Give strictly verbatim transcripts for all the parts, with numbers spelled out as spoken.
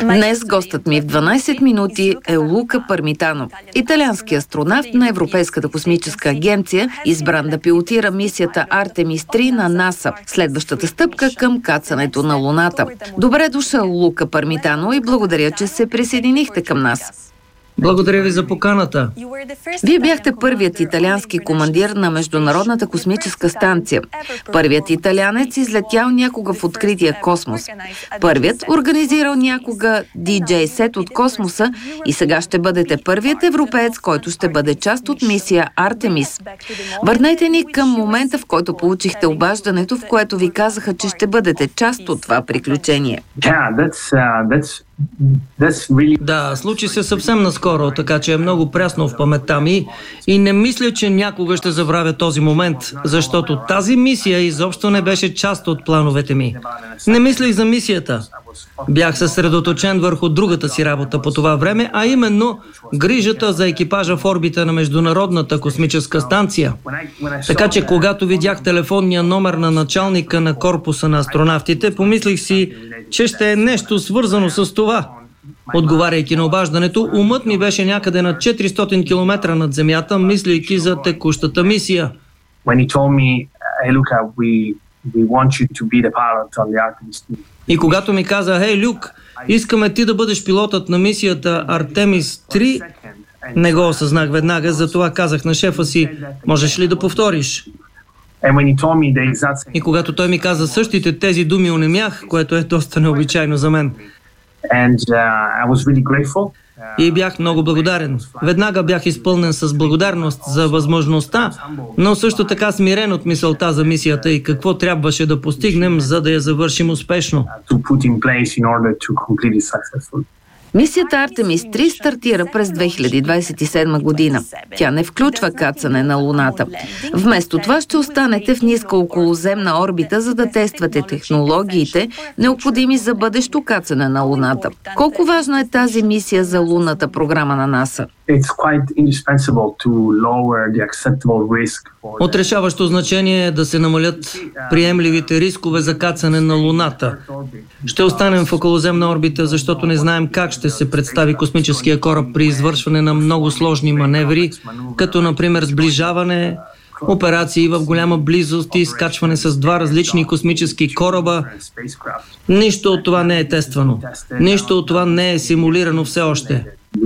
Днес гостът ми в дванайсет минути е Лука Пармитано, италиански астронавт на Европейската космическа агенция, избран да пилотира мисията Артемис три на НАСА, следващата стъпка към кацането на Луната. Добре дошъл, Лука Пармитано, и благодаря, че се присъединихте към нас. Благодаря ви за поканата. Вие бяхте първият италиански командир на Международната космическа станция. Първият италианец излетял някога в открития космос. Първият организирал някога диджей сет от космоса и сега ще бъдете първият европеец, който ще бъде част от мисия Артемис. Върнете ни към момента, в който получихте обаждането, в което ви казаха, че ще бъдете част от това приключение. Да, случи се съвсем наскоро, така че е много прясно в паметта ми и не мисля, че някога ще забравя този момент, защото тази мисия изобщо не беше част от плановете ми. Не мислих за мисията. Бях съсредоточен върху другата си работа по това време, а именно грижата за екипажа в орбита на Международната космическа станция. Така че когато видях телефонния номер на началника на корпуса на астронавтите, помислих си, че ще е нещо свързано с това. Отговаряйки на обаждането, умът ми беше някъде на четиристотин километра над Земята, мислейки за текущата мисия. И когато ми каза: "Хей, Люк, искаме ти да бъдеш пилотът на мисията Артемис три", не го осъзнах веднага, затова казах на шефа си: "Можеш ли да повториш?" И когато той ми каза същите тези думи, онемях, което е доста необичайно за мен. И бях много благодарен. Веднага бях изпълнен с благодарност за възможността, но също така смирен от мисълта за мисията и какво трябваше да постигнем, за да я завършим успешно. Мисията Артемис три стартира през две хиляди двадесет и седма година. Тя не включва кацане на Луната. Вместо това ще останете в ниска околоземна орбита, за да тествате технологиите, необходими за бъдещо кацане на Луната. Колко важна е тази мисия за лунната програма на НАСА? От решаващо значение е да се намалят приемливите рискове за кацане на Луната. Ще останем в околоземна орбита, защото не знаем как ще се представи космическия кораб при извършване на много сложни маневри, като например сближаване, операции в голяма близост и скачване с два различни космически кораба. Нищо от това не е тествано. Нищо от това не е симулирано все още.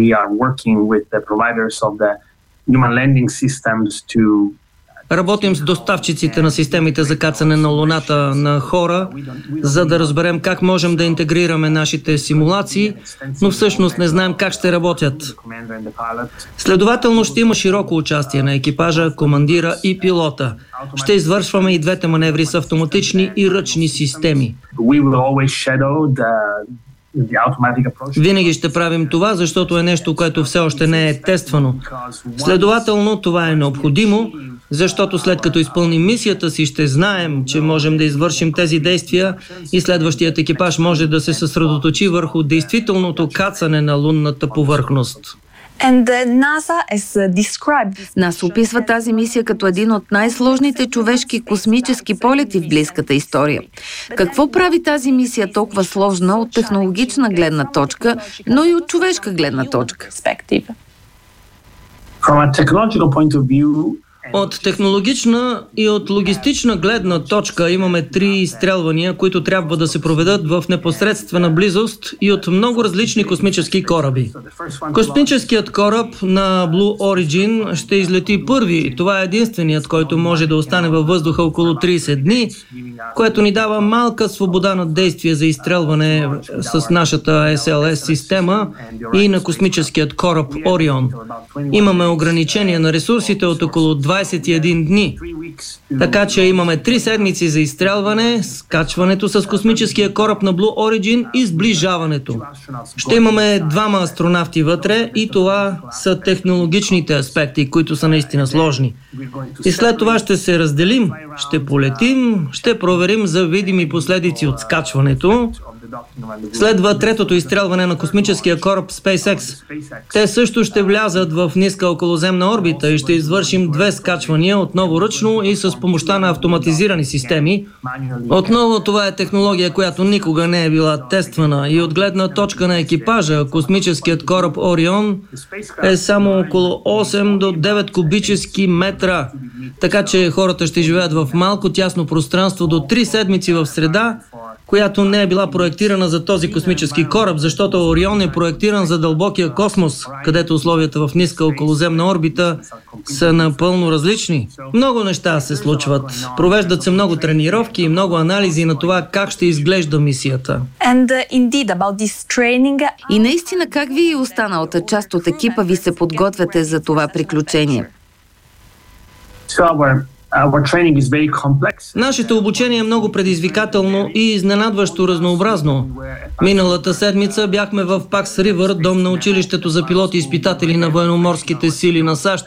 Работим с доставчиците на системите за кацане на Луната на хора, за да разберем как можем да интегрираме нашите симулации, но всъщност не знаем как ще работят. Следователно ще има широко участие на екипажа, командира и пилота. Ще извършваме и двете маневри с автоматични и ръчни системи. Винаги ще правим това, защото е нещо, което все още не е тествано. Следователно, това е необходимо, защото след като изпълним мисията си, ще знаем, че можем да извършим тези действия и следващият екипаж може да се съсредоточи върху действителното кацане на лунната повърхност. НАСА описва тази мисия като един от най-сложните човешки космически полети в близката история. Какво прави тази мисия толкова сложна от технологична гледна точка, но и от човешка гледна точка? От технологична и от логистична гледна точка имаме три изстрелвания, които трябва да се проведат в непосредствена близост и от много различни космически кораби. Космическият кораб на Blue Origin ще излети първи. Това е единственият, който може да остане във въздуха около тридесет дни, което ни дава малка свобода на действие за изстрелване с нашата Ес Ел Ес система и на космическият кораб Орион. Имаме ограничения на ресурсите от около двадесет и един дни. Така че имаме три седмици за изстрелване, скачването с космическия кораб на Blue Origin и сближаването. Ще имаме двама астронавти вътре и това са технологичните аспекти, които са наистина сложни. И след това ще се разделим, ще полетим, ще проверим за видими последици от скачването. Следва третото изстрелване на космическия кораб SpaceX. Те също ще влязат в ниска околоземна орбита и ще извършим две скачвания отново ръчно и с помощта на автоматизирани системи. Отново това е технология, която никога не е била тествана и от гледна точка на екипажа, космическият кораб Орион е само около осем до девет кубически метра, така че хората ще живеят в малко тясно пространство до три седмици в среда, която не е била проектирана за този космически кораб, защото Орион е проектиран за дълбокия космос, където условията в ниска околоземна орбита са напълно различни. Много неща се случват. Провеждат се много тренировки и много анализи на това как ще изглежда мисията. И наистина как вие и останалата част от екипа ви се подготвяте за това приключение? Нашето обучение е много предизвикателно и изненадващо разнообразно. Миналата седмица бяхме в Пакс Ривър, дом на училището за пилоти-изпитатели на военноморските сили на САЩ.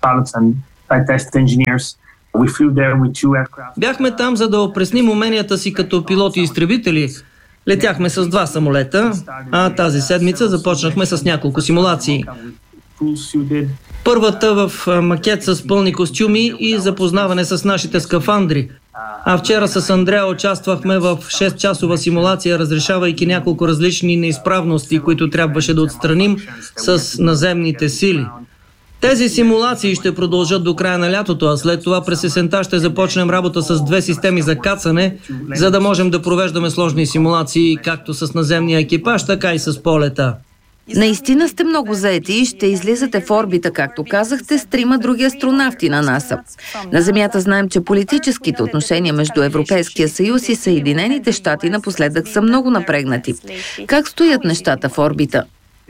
Бяхме там, за да опресним уменията си като пилоти-изтребители. Летяхме с два самолета, а тази седмица започнахме с няколко симулации. Първата в макет с пълни костюми и запознаване с нашите скафандри. А вчера с Андрея участвахме в шест-часова симулация, разрешавайки няколко различни неизправности, които трябваше да отстраним с наземните сили. Тези симулации ще продължат до края на лятото, а след това през есента ще започнем работа с две системи за кацане, за да можем да провеждаме сложни симулации както с наземния екипаж, така и с полета. Наистина сте много заети и ще излизате в орбита, както казахте, с трима други астронавти на НАСА. На Земята знаем, че политическите отношения между Европейския съюз и Съединените щати напоследък са много напрегнати. Как стоят нещата в орбита?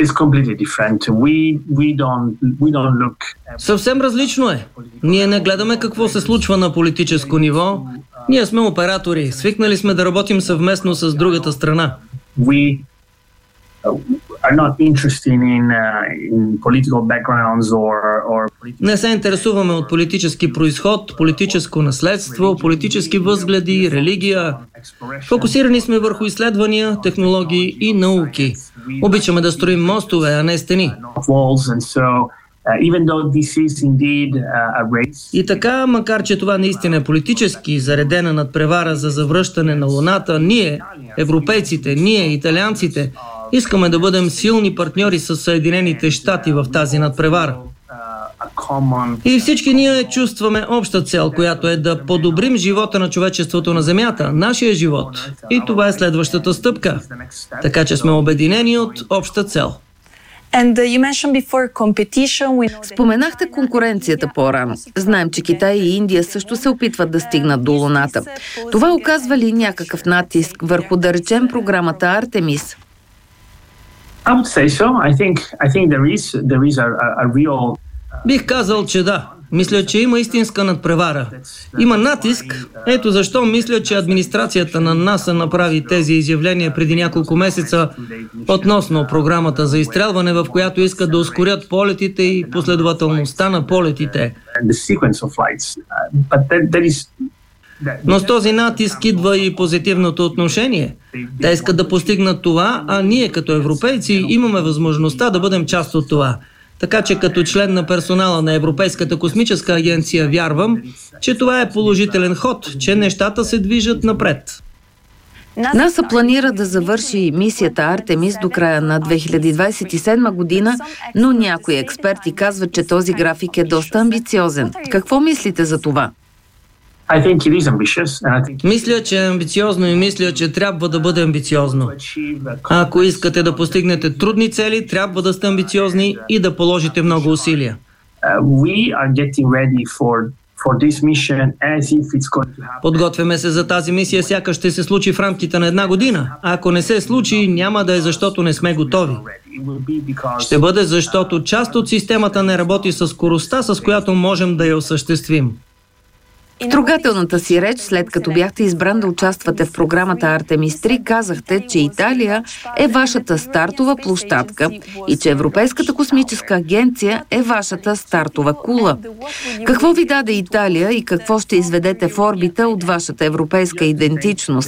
Съвсем различно е. Ние не гледаме какво се случва на политическо ниво. Ние сме оператори. Свикнали сме да работим съвместно с другата страна. Не се интересуваме от политически произход, политическо наследство, политически възгледи, религия. Фокусирани сме върху изследвания, технологии и науки. Обичаме да строим мостове, а не стени. И така, макар че това наистина е политически заредена надпревара за завръщане на Луната, ние, европейците, ние, италианците, искаме да бъдем силни партньори с Съединените щати в тази надпревара. И всички ние чувстваме обща цел, която е да подобрим живота на човечеството на Земята, нашия живот. И това е следващата стъпка. Така че сме обединени от обща цел. Споменахте конкуренцията по-рано. Знаем, че Китай и Индия също се опитват да стигнат до Луната. Това оказва ли някакъв натиск върху, да речем, програмата Артемис? Бих казал, че да. Мисля, че има истинска надпревара. Има натиск. Ето защо мисля, че администрацията на НАСА направи тези изявления преди няколко месеца относно програмата за изстрелване, в която искат да ускорят полетите и последователността на полетите. Но с този натиск идва и позитивното отношение. Те искат да постигнат това, а ние като европейци имаме възможността да бъдем част от това. Така че като член на персонала на Европейската космическа агенция вярвам, че това е положителен ход, че нещата се движат напред. НАСА планира да завърши мисията Артемис до края на две хиляди двадесет и седма година, но някои експерти казват, че този график е доста амбициозен. Какво мислите за това? Мисля, че е амбициозно и мисля, че трябва да бъде амбициозно. А ако искате да постигнете трудни цели, трябва да сте амбициозни и да положите много усилия. Подготвяме се за тази мисия, сякаш ще се случи в рамките на една година. А ако не се случи, няма да е защото не сме готови. Ще бъде защото част от системата не работи със скоростта, с която можем да я осъществим. В трогателната си реч, след като бяхте избран да участвате в програмата Артемис три, казахте, че Италия е вашата стартова площадка и че Европейската космическа агенция е вашата стартова кула. Какво ви даде Италия и какво ще изведете в орбита от вашата европейска идентичност?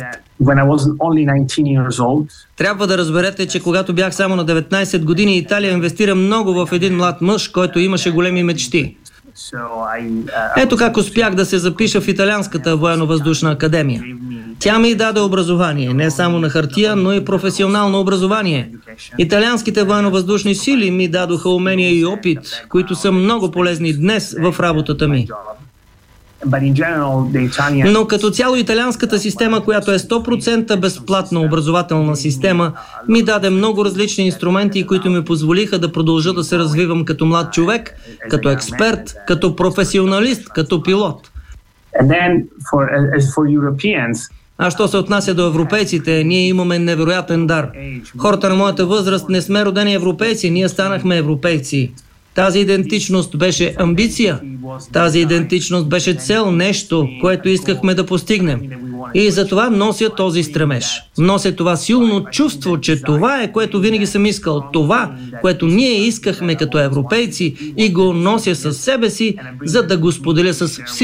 Трябва да разберете, че когато бях само на деветнадесет години, Италия инвестира много в един млад мъж, който имаше големи мечти. Ето как успях да се запиша в Италианската военно-въздушна академия. Тя ми даде образование, не само на хартия, но и професионално образование. Италианските военно-въздушни сили ми дадоха умения и опит, които са много полезни днес в работата ми. Но като цяло италианската система, която е сто процента безплатна образователна система, ми даде много различни инструменти, които ми позволиха да продължа да се развивам като млад човек, като експерт, като професионалист, като пилот. А що се отнася до европейците, ние имаме невероятен дар. Хората на моята възраст не сме родени европейци, ние станахме европейци. Тази идентичност беше амбиция, тази идентичност беше цел, нещо, което искахме да постигнем. И затова нося този стремеж. Нося това силно чувство, че това е, което винаги съм искал, това, което ние искахме като европейци, и го нося със себе си, за да го споделя с всички.